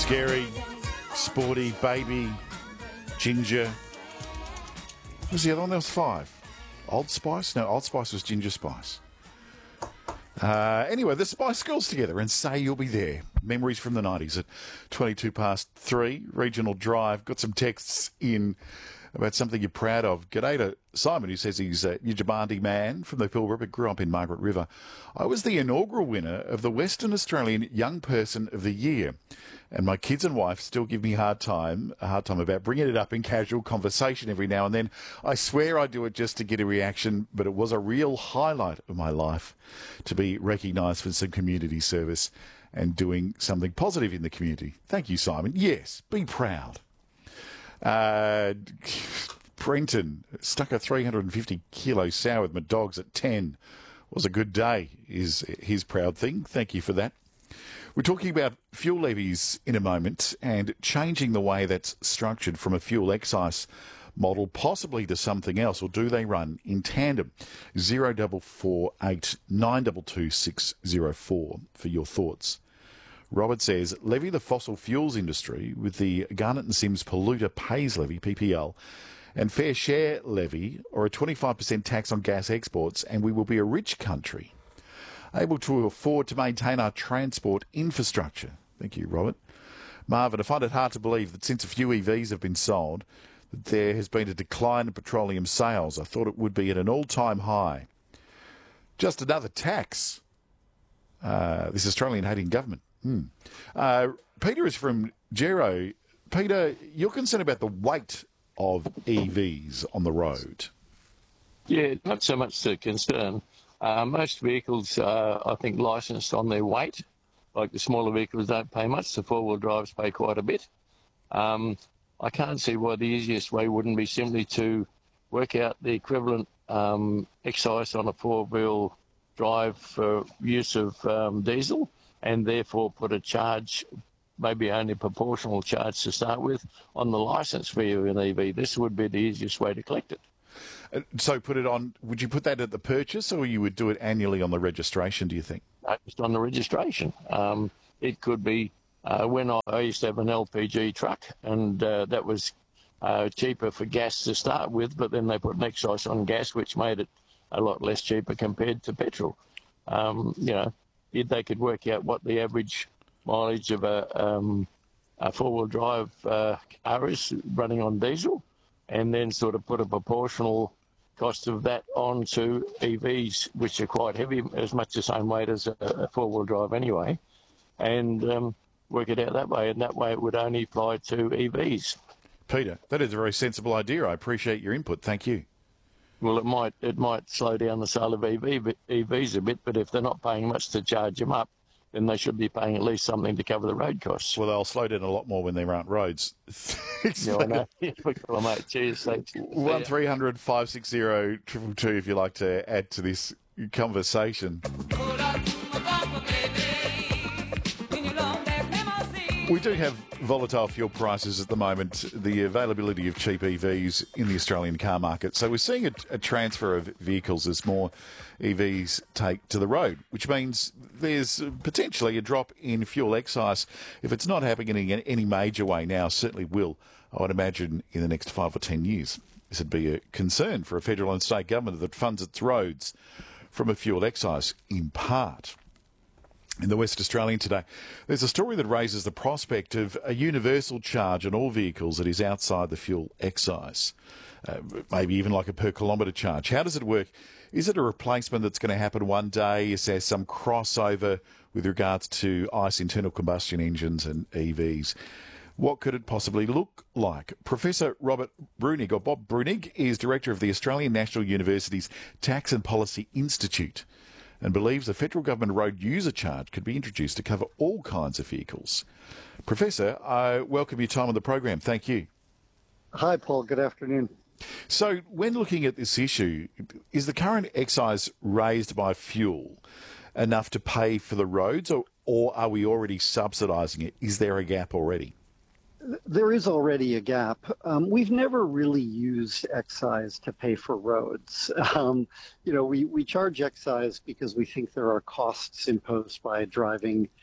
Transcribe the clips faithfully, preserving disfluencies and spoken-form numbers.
Scary, Sporty, Baby, Ginger. What was the other one? There was five. Old Spice? No, Old Spice was Ginger Spice. Uh, anyway, the Spice Girls together and Say You'll Be There. Memories from the nineties at twenty-two past three. Regional Drive. Got some texts in about something you're proud of. G'day to Simon, who says he's a Yijabandi man from the Pilbara, but grew up in Margaret River. I was the inaugural winner of the Western Australian Young Person of the Year, and my kids and wife still give me hard time, a hard time about bringing it up in casual conversation every now and then. I swear I do it just to get a reaction, but it was a real highlight of my life to be recognised for some community service and doing something positive in the community. Thank you, Simon. Yes, be proud. Uh, Brenton stuck a three hundred fifty kilo sow with my dogs at ten. Was a good day, is his proud thing. Thank you for that. We're talking about fuel levies in a moment and changing the way that's structured from a fuel excise model possibly to something else, or do they run in tandem? Zero double four eight nine two two six zero four for your thoughts. Robert says, levy the fossil fuels industry with the Garnet and Sims Polluter Pays Levy, P P L, and Fair Share Levy, or a twenty-five percent tax on gas exports, and we will be a rich country, able to afford to maintain our transport infrastructure. Thank you, Robert. Marvin, I find it hard to believe that since a few E Vs have been sold, that there has been a decline in petroleum sales. I thought it would be at an all-time high. Just another tax. Uh, this Australian-hating government. Hmm. Uh, Peter is from Gero. Peter, you're concerned about the weight of E Vs on the road. Yeah, not so much to concern. Uh, most vehicles are, I think, licensed on their weight. Like the smaller vehicles don't pay much. The four-wheel drives pay quite a bit. Um, I can't see why the easiest way wouldn't be simply to work out the equivalent um, excise on a four-wheel drive for use of um, diesel, and therefore put a charge, maybe only a proportional charge to start with, on the licence fee of an E V. This would be the easiest way to collect it. Uh, so put it on, would you put that at the purchase, or you would do it annually on the registration, do you think? No, just on the registration. Um, it could be, uh, when I, I used to have an L P G truck, and uh, that was uh, cheaper for gas to start with, but then they put an excise on gas, which made it a lot less cheaper compared to petrol. Um, you know, if they could work out what the average mileage of a, um, a four-wheel drive uh, car is running on diesel, and then sort of put a proportional cost of that onto E Vs, which are quite heavy, as much the same weight as a, a four-wheel drive anyway, and um, work it out that way. And that way it would only apply to E Vs. Peter, that is a very sensible idea. I appreciate your input. Thank you. Well, it might it might slow down the sale of E V, but E Vs a bit, but if they're not paying much to charge them up, then they should be paying at least something to cover the road costs. Well, they'll slow down a lot more when there aren't roads. Yeah, I know. Well, mate, cheers. Thanks. one three hundred five six zero two two two if you'd like to add to this conversation. We do have volatile fuel prices at the moment, the availability of cheap E Vs in the Australian car market. So we're seeing a, a transfer of vehicles as more E Vs take to the road, which means there's potentially a drop in fuel excise. If it's not happening in any major way now, certainly will, I would imagine, in the next five or ten years. This would be a concern for a federal and state government that funds its roads from a fuel excise, in part. In the West Australian today, there's a story that raises the prospect of a universal charge on all vehicles that is outside the fuel excise, uh, maybe even like a per kilometre charge. How does it work? Is it a replacement that's going to happen one day? Is there some crossover with regards to ICE internal combustion engines and E Vs? What could it possibly look like? Professor Robert Brunig, or Bob Brunig, is Director of the Australian National University's Tax and Policy Institute, and believes a federal government road user charge could be introduced to cover all kinds of vehicles. Professor, I welcome your time on the program. Thank you. Hi, Paul. Good afternoon. So when looking at this issue, is the current excise raised by fuel enough to pay for the roads, or, or are we already subsidising it? Is there a gap already? There is already a gap. Um, we've never really used excise to pay for roads. Um, you know, we, we charge excise because we think there are costs imposed by driving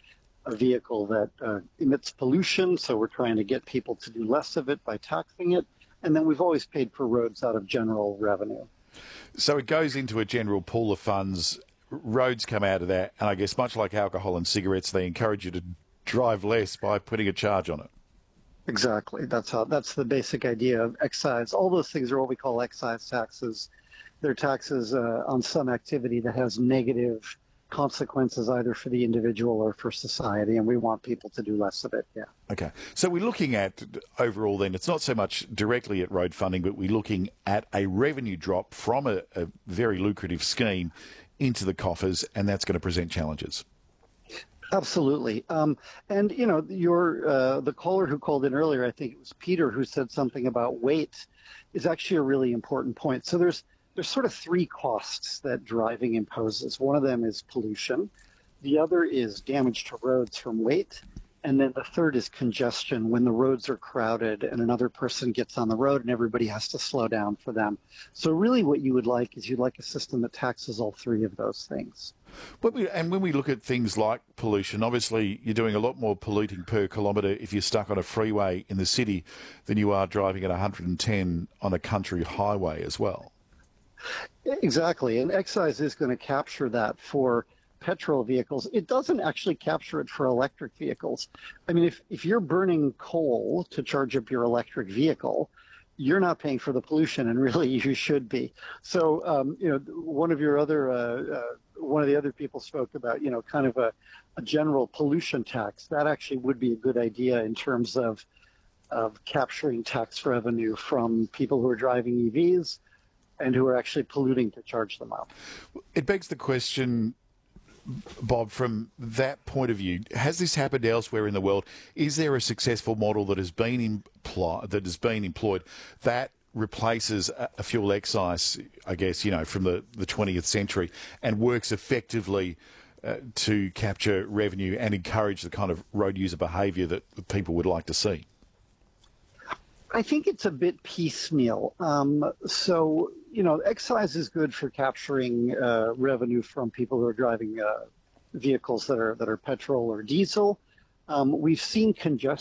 a vehicle that uh, emits pollution, so we're trying to get people to do less of it by taxing it. And then we've always paid for roads out of general revenue. So it goes into a general pool of funds. Roads come out of that, and I guess much like alcohol and cigarettes, they encourage you to drive less by putting a charge on it. Exactly. That's how. That's the basic idea of excise. All those things are what we call excise taxes. They're taxes uh, on some activity that has negative consequences either for the individual or for society, and we want people to do less of it. Yeah. Okay. So we're looking at overall then, it's not so much directly at road funding, but we're looking at a revenue drop from a, a very lucrative scheme into the coffers, and that's going to present challenges. Absolutely. Um, and, you know, your uh, the caller who called in earlier, I think it was Peter, who said something about weight, is actually a really important point. So there's there's sort of three costs that driving imposes. One of them is pollution. The other is damage to roads from weight. And then the third is congestion, when the roads are crowded and another person gets on the road and everybody has to slow down for them. So really what you would like is you'd like a system that taxes all three of those things. But we, and when we look at things like pollution, obviously you're doing a lot more polluting per kilometre if you're stuck on a freeway in the city than you are driving at one hundred ten on a country highway as well. Exactly, and excise is going to capture that for petrol vehicles. It doesn't actually capture it for electric vehicles. I mean, if, if you're burning coal to charge up your electric vehicle, you're not paying for the pollution, and really you should be. So, um, you know, one of your other, uh, uh, one of the other people spoke about, you know, kind of a, a general pollution tax. That actually would be a good idea in terms of, of capturing tax revenue from people who are driving E Vs and who are actually polluting to charge them up. It begs the question, Bob, from that point of view, has this happened elsewhere in the world? Is there a successful model that has been impl- that has been employed that replaces a, a fuel excise, I guess, you know, from the, the twentieth century and works effectively uh, to capture revenue and encourage the kind of road user behaviour that people would like to see? I think it's a bit piecemeal. Um, so, you know, excise is good for capturing uh, revenue from people who are driving uh, vehicles that are that are petrol or diesel. Um, we've seen congestion